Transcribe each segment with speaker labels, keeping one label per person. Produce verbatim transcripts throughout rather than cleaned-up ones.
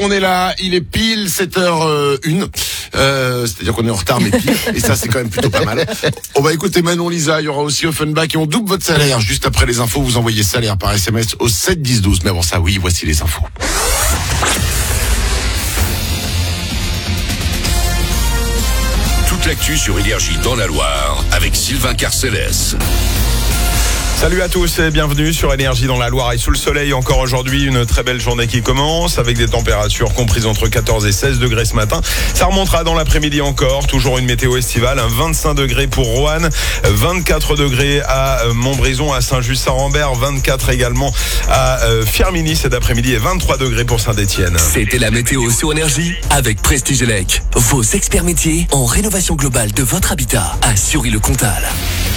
Speaker 1: on est là, il est pile sept heures une. Euh, c'est-à-dire qu'on est en retard mais pile, et ça c'est quand même plutôt pas mal. On va écouter Manon Lisa, il y aura aussi Offenbach et on double votre salaire. Juste après les infos, vous envoyez salaire par S M S au sept dix douze. Mais avant ça, oui, voici les infos.
Speaker 2: Toute l'actu sur Énergie dans la Loire avec Sylvain Carcellès.
Speaker 3: Salut à tous et bienvenue sur Énergie dans la Loire et sous le soleil encore aujourd'hui, une très belle journée qui commence avec des températures comprises entre quatorze et seize degrés ce matin. Ça remontera dans l'après-midi encore, toujours une météo estivale, un vingt-cinq degrés pour Roanne, vingt-quatre degrés à Montbrison, à Saint-Just-Saint-Rambert, vingt-quatre également à Firminy cet après-midi et vingt-trois degrés pour Saint-Étienne.
Speaker 4: C'était la météo sur Énergie avec Prestige Elec, vos experts métiers en rénovation globale de votre habitat à Sury-le-Comtal.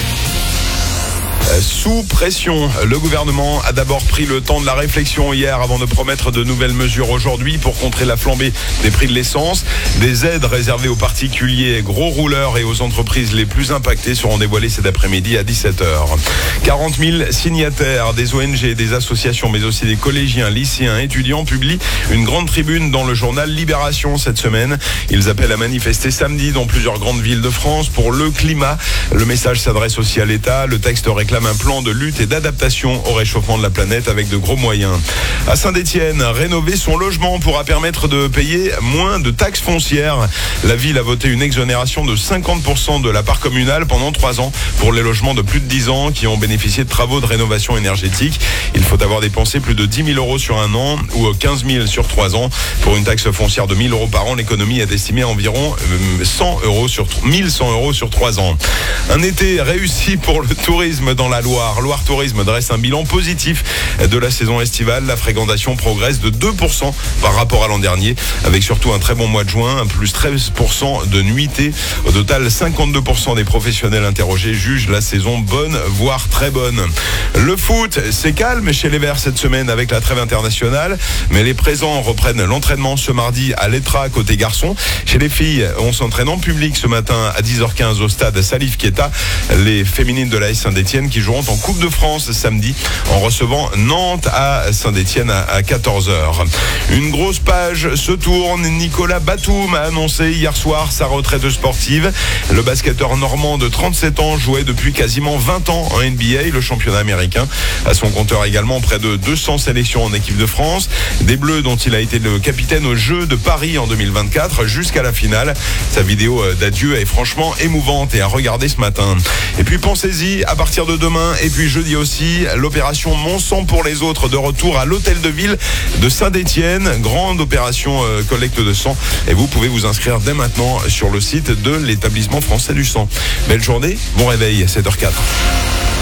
Speaker 3: Sous pression, le gouvernement a d'abord pris le temps de la réflexion hier avant de promettre de nouvelles mesures aujourd'hui pour contrer la flambée des prix de l'essence. Des aides réservées aux particuliers, gros rouleurs et aux entreprises les plus impactées seront dévoilées cet après-midi à dix-sept heures. quarante mille signataires des O N G, des associations, mais aussi des collégiens, lycéens, étudiants publient une grande tribune dans le journal Libération cette semaine. Ils appellent à manifester samedi dans plusieurs grandes villes de France pour le climat. Le message s'adresse aussi à l'État. Le texte réclame un plan de lutte et d'adaptation au réchauffement de la planète avec de gros moyens. À Saint-Étienne, rénover son logement pourra permettre de payer moins de taxes foncières. La ville a voté une exonération de cinquante pour cent de la part communale pendant trois ans pour les logements de plus de dix ans qui ont bénéficié de travaux de rénovation énergétique. Il faut avoir dépensé plus de dix mille euros sur un an ou quinze mille sur trois ans. Pour une taxe foncière de mille euros par an, l'économie est estimée à environ cent euros sur mille cent euros sur trois ans. Un été réussi pour le tourisme dans la Loire. Loire Tourisme dresse un bilan positif de la saison estivale. La fréquentation progresse de deux pour cent par rapport à l'an dernier, avec surtout un très bon mois de juin, un plus treize pour cent de nuitées. Au total, cinquante-deux pour cent des professionnels interrogés jugent la saison bonne, voire très bonne. Le foot, c'est calme chez les Verts cette semaine avec la trêve internationale, mais les présents reprennent l'entraînement ce mardi à l'Etra côté garçons. Chez les filles, on s'entraîne en public ce matin à dix heures quinze au stade Salif Keita. Les féminines de l'A S Saint-Étienne qui joueront en Coupe de France samedi en recevant Nantes à Saint-Étienne à quatorze heures. Une grosse page se tourne. Nicolas Batum a annoncé hier soir sa retraite sportive. Le basketteur normand de trente-sept ans jouait depuis quasiment vingt ans en N B A, le championnat américain. À son compteur également près de deux cents sélections en équipe de France. Des Bleus dont il a été le capitaine aux Jeux de Paris en deux mille vingt-quatre jusqu'à la finale. Sa vidéo d'adieu est franchement émouvante et à regarder ce matin. Et puis pensez-y, à partir de demain et puis jeudi aussi, l'opération Mon sang pour les autres de retour à l'hôtel de ville de Saint-Étienne. Grande opération euh, collecte de sang et vous pouvez vous inscrire dès maintenant sur le site de l'établissement français du sang. Belle journée, bon réveil, sept heures quatre.